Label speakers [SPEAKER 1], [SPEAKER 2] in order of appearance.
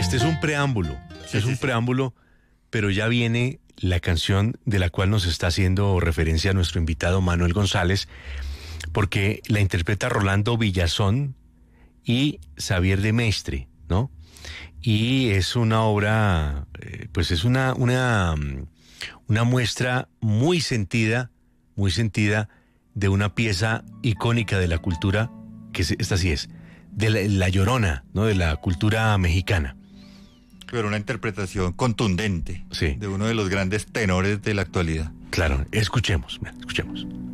[SPEAKER 1] Este es un preámbulo, preámbulo, pero ya viene la canción de la cual nos está haciendo referencia nuestro invitado Manuel González, porque la interpreta Rolando Villazón y Xavier de Mestre, ¿no? Y es una obra, pues es una muestra muy sentida de una pieza icónica de la cultura, esta sí es, de la Llorona, ¿no? De la cultura mexicana.
[SPEAKER 2] Pero una interpretación contundente,
[SPEAKER 1] sí,
[SPEAKER 2] de uno de los grandes tenores de la actualidad.
[SPEAKER 1] Claro, escuchemos.